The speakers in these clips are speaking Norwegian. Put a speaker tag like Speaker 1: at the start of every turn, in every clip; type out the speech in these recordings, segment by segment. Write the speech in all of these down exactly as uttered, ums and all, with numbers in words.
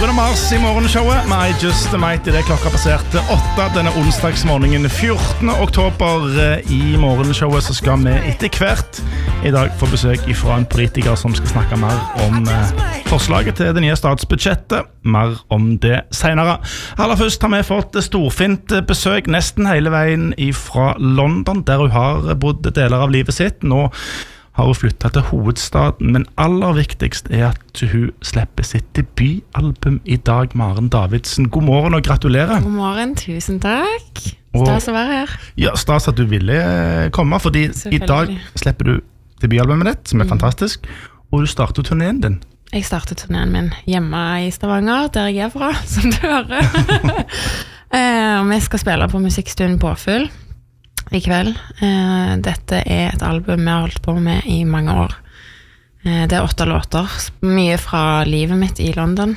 Speaker 1: Bruno Mars I morgenshowet med I Just Might I det klokka passerte åtte denne onsdagsmorgenen fjortende oktober. I morgenshowet så skal vi etter hvert I dag få besøk fra en politiker som skal snakke mer om forslaget til det nye statsbudsjettet. Mer om det senere. Aller først har vi fått storfint besøk nesten hele veien fra London, der hun har bodd deler av livet sitt. Nå har hun flyttet til hovedstaden, men aller viktigst er at hun slipper sitt debutalbum I dag. Maren Davidsen, god morgen og gratulerer.
Speaker 2: God morgen, tusen takk. Stas å være her.
Speaker 1: Ja, stas at du ville komme, fordi I dag slipper du debutalbumet ditt, som er mm. fantastisk, og du starter turneen din.
Speaker 2: Jeg starter turneen min hjemme I Stavanger, der jeg er fra, som du hører. eh, og vi skal spille på musikkstuen Påfyll I kveld. Eh, dette er et album vi har holdt på med I mange år. Eh, det er åtte låter, mye fra livet mitt I London.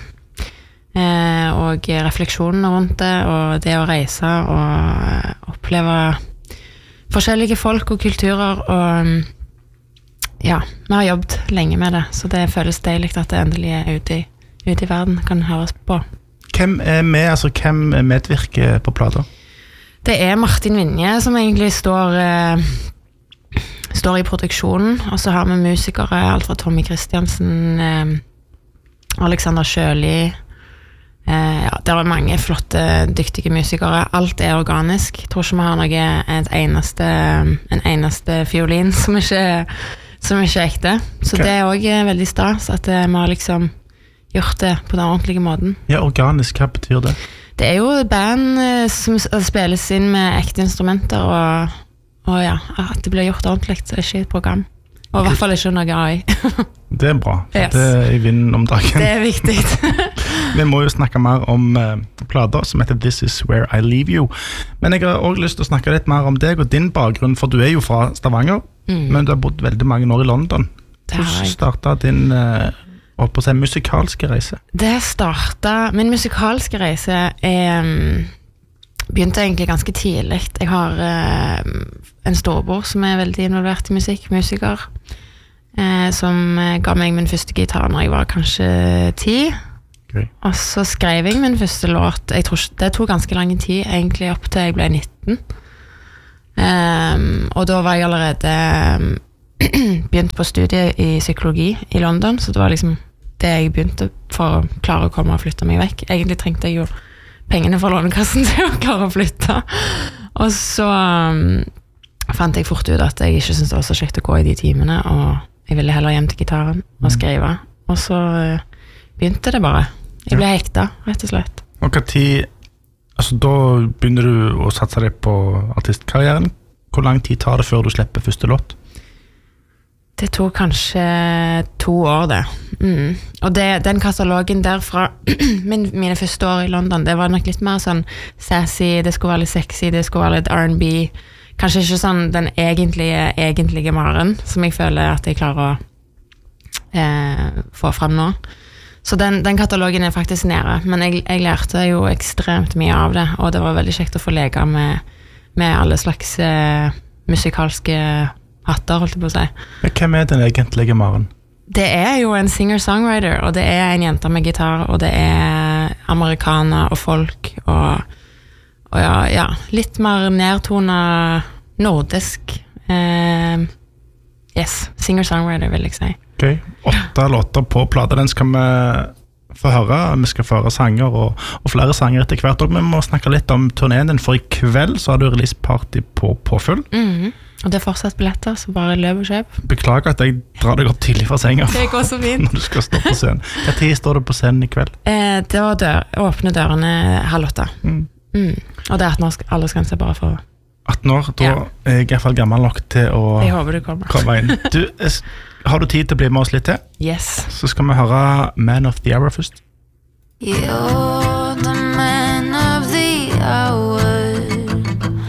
Speaker 2: Eh, og refleksjonen rundt det, og det å reise og oppleve forskjellige folk og kulturer. Og ja, vi har jobbet lenge med det, så det føles deilig at det endelig er ute I, ute I verden, kan høres på.
Speaker 1: Hvem er med, altså hvem medvirker på plata?
Speaker 2: Det er Martin Vinje som egentlig står, eh, står I produksjonen, og så har vi musikere, alt fra Tommy Kristiansen, eh, Alexander Sjøli, eh, ja, det er mange flotte, dyktige musikere, alt er organisk. Jeg tror ikke vi har noe, et eneste, en eneste fiolin som ikke, som ikke er ekte, så okay. Det er også veldig stas at vi har liksom gjort det på den ordentlige måten. Ja, organisk, hva betyr det? Det er jo band som spilles inn med ekte instrumenter, og, og ja, at det blir gjort ordentlig, så er ikke et program. Og I hvert fall ikke noe A I.
Speaker 1: Det er bra, for yes. Det er I vinden om dagen.
Speaker 2: Det er viktig.
Speaker 1: Vi må jo snakke mer om uh, plater som heter This Is Where I Leave You. Men jeg har også lyst til å snakke litt mer om deg og din bakgrunn, for du er jo fra Stavanger, mm. men du har bodd veldig mange år I London. Hvordan startet din... Uh, og på seg musikalske reise? Det
Speaker 2: startet, min musikalske reise er, begynte egentlig ganske tidlig. Jeg har eh, en storbror som er veldig involvert I musikk, musiker, eh, som ga meg min første gitar når jeg var kanskje ti. Okay. Og så skrev jeg min første låt. Jeg tror det tok ganske lang tid, egentlig opp til jeg ble nitten. Um, og da var jeg allerede begynt på studiet I psykologi I London, så det var liksom det jeg begynte for å klare å komme og flytte meg vekk. Egentlig trengte jeg jo pengene fra lånekassen til å klare å flytte. Og så um, fant jeg fort ut at jeg ikke syntes det var så kjekt å gå I de timene, og jeg ville heller hjem til gitaren og skrive. Og så uh, begynte det bare. Jeg ble hekta, rett og slett.
Speaker 1: Og hva tid, altså da begynner du å satse deg på artistkarrieren. Hvor lang tid tar det før du slipper første låt?
Speaker 2: Det tog kanskje to år det. Mm. Og det, den katalogen derfra, min, mine første år I London, det var nok litt mer sånn sassy, det skulle være litt sexy, det skulle være litt R and B. Kanskje ikke sånn den egentlige, egentlige Maren, som jeg føler at jeg klarer å eh, få frem nå. Så den, den katalogen er faktisk nede, men jeg, jeg lærte jo ekstremt mye av det, og det var veldig kjekt å få leke med, med alle slags eh, musikalske hatter, holdt jeg på å si.
Speaker 1: Hvem er den egentlige Maren?
Speaker 2: Det er jo en singer-songwriter, og det er en jente med gitar, og det er amerikaner og folk, og, og ja, ja, litt mer nedtonet nordisk. Eh, yes, singer-songwriter vil jeg si.
Speaker 1: Ok, åtte låter på plata, den skal vi få høre. Vi skal få høre sanger og, og flere sanger etter hvert, og vi må snakke litt om turneen din, for I kveld så har du release-party på Påfyll.
Speaker 2: Mhm. Og det er fortsatt billetter, så bare løp og kjøp.
Speaker 1: Beklager at jeg drar deg opp tidlig fra senga.
Speaker 2: Det går så fint.
Speaker 1: Når du skal stå på scenen. Hva tid står du på scenen I kveld?
Speaker 2: Eh, det var dør, åpne dørene halv åtte. Mm. Mm. Og det er atten års aldersgrense bare for...
Speaker 1: atten år? Da ja. Er jeg I hvert fall gammel nok til å
Speaker 2: jeg håper du kommer.
Speaker 1: komme inn. Du, har du tid til å bli med oss litt til?
Speaker 2: Yes.
Speaker 1: Så skal vi høre Man of the Hour først.
Speaker 2: Jo.